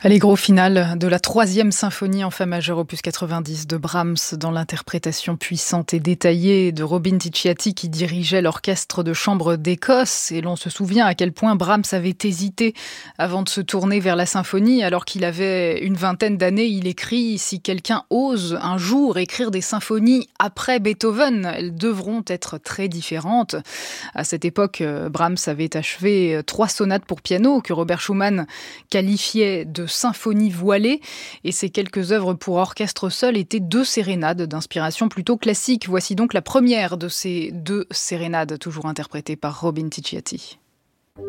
Allegro final de la 3e symphonie en fa majeur opus 90 de Brahms dans l'interprétation puissante et détaillée de Robin Ticciati qui dirigeait l'orchestre de chambre d'Écosse. Et l'on se souvient à quel point Brahms avait hésité avant de se tourner vers la symphonie. Alors qu'il avait une vingtaine d'années, il écrit « Si quelqu'un ose un jour écrire des symphonies après Beethoven, elles devront être très différentes ». À cette époque, Brahms avait achevé 3 sonates pour piano que Robert Schumann qualifiait de symphonie voilée, et ces quelques œuvres pour orchestre seul étaient 2 sérénades d'inspiration plutôt classique. Voici donc la première de ces 2 sérénades, toujours interprétées par Robin Ticciati.